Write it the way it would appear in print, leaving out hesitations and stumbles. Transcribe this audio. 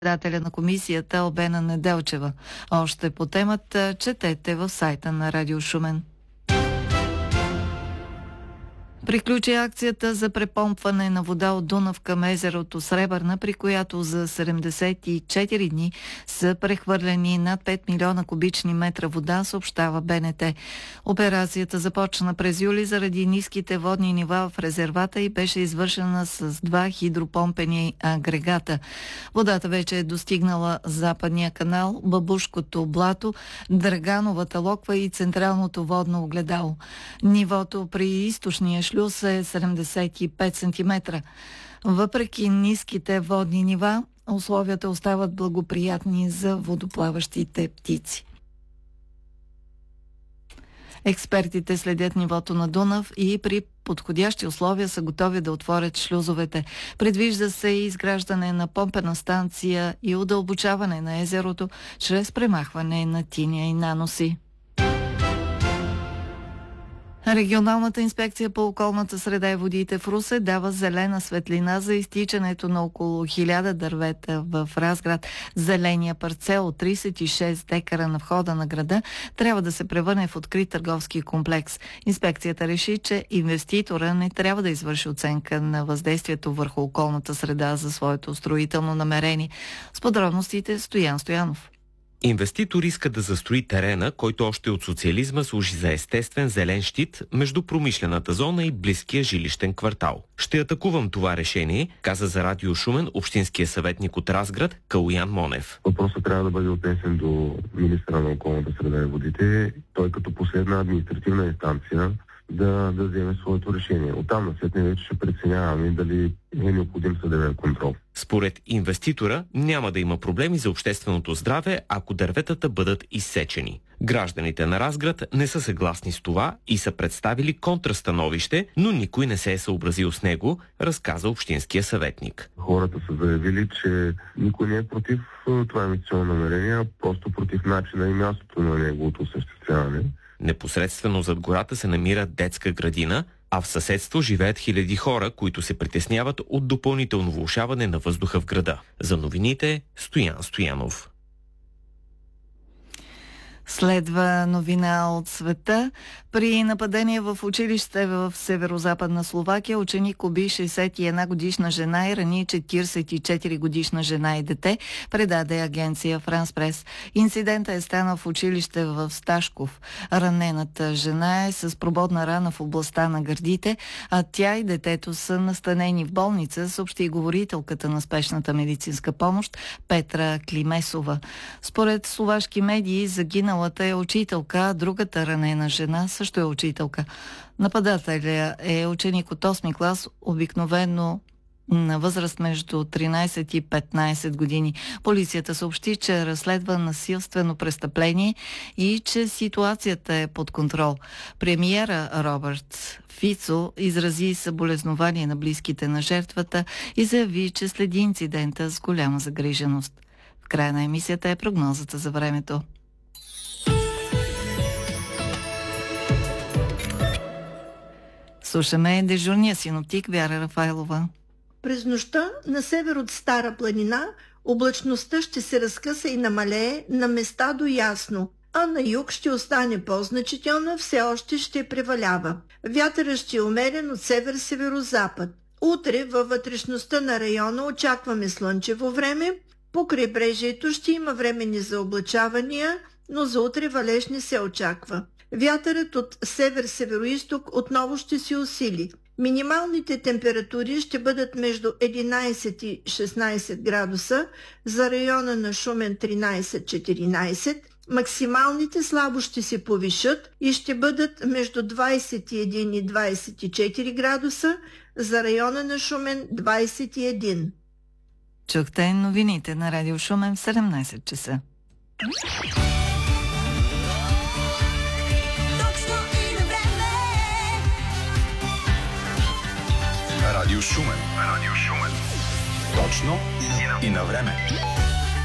председателя на комисията Албена Неделчева. Още по темата четете в сайта на Радио Шумен. Приключи акцията за препомпване на вода от Дунав към езерото Сребърна, при която за 74 дни са прехвърлени над 5 милиона кубични метра вода, съобщава БНТ. Операцията започна през юли заради ниските водни нива в резервата и беше извършена с 2 хидропомпени агрегата. Водата вече е достигнала Западния канал, Бабушкото блато, Драгановата локва и Централното водно огледало. Нивото при източния шлюз е 75 см. Въпреки ниските водни нива, условията остават благоприятни за водоплаващите птици. Експертите следят нивото на Дунав и при подходящи условия са готови да отворят шлюзовете. Предвижда се и изграждане на помпена станция и удълбочаване на езерото чрез премахване на тиня и наноси. Регионалната инспекция по околната среда и водите в Русе дава зелена светлина за изтичането на около 1000 дървета в Разград. Зеления парцел от 36 декара на входа на града трябва да се превърне в открит търговски комплекс. Инспекцията реши, че инвеститора не трябва да извърши оценка на въздействието върху околната среда за своето строително намерение. С подробностите Стоян Стоянов. Инвеститор иска да застрои терена, който още от социализма служи за естествен зелен щит между промишлената зона и близкия жилищен квартал. Ще атакувам това решение, каза за Радио Шумен общинския съветник от Разград Калуян Монев. Въпросът трябва да бъде отнесен до министра на околната среда и водите. Той като последна административна инстанция да вземе своето решение. Оттам насетне вече ще преценяваме дали е необходим съдебен контрол. Според инвеститора няма да има проблеми за общественото здраве, ако дърветата бъдат изсечени. Гражданите на Разград не са съгласни с това и са представили контрастановище, но никой не се е съобразил с него, разказа общинския съветник. Хората са заявили, че никой не е против това инвестиционно намерение, а просто против начина и мястото на неговото осъществяване. Непосредствено зад гората се намира детска градина, а в съседство живеят хиляди хора, които се притесняват от допълнително влошаване на въздуха в града. За новините Стоян Стоянов. Следва новина от света. При нападение в училище в северо-западна Словакия ученик уби 61 годишна жена и рани 44 годишна жена и дете, предаде агенция Франс Прес. Инцидентът е станал в училище в Сташков. Ранената жена е с прободна рана в областта на гърдите, а тя и детето са настанени в болница, съобщи говорителката на спешната медицинска помощ Петра Климесова. Според словашки медии загиналата е учителка, а другата ранена жена също е учителка. Нападателя е ученик от 8 клас, обикновено на възраст между 13 и 15 години. Полицията съобщи, че разследва насилствено престъпление и че ситуацията е под контрол. Премиера Робърт Фицо изрази съболезнование на близките на жертвата и заяви, че следи инцидента с голяма загриженост. В края на емисията е прогнозата за времето. Слушаме дежурния синоптик Вяра Рафайлова. През нощта на север от Стара планина облачността ще се разкъса и намалее на места до ясно, а на юг ще остане по-значителна, все още ще превалява. Вятърът ще е умерен от север-северозапад. Утре във вътрешността на района очакваме слънчево време. По крайбрежието ще има времени за облачавания, но за утре валеж не се очаква. Вятърът от север-североизток отново ще се усили. Минималните температури ще бъдат между 11 и 16 градуса, за района на Шумен 13-14. Максималните слабо ще се повишат и ще бъдат между 21 и 24 градуса, за района на Шумен 21. Чухте новините на Радио Шумен в 17 часа. Радио Шумен. Точно и на време.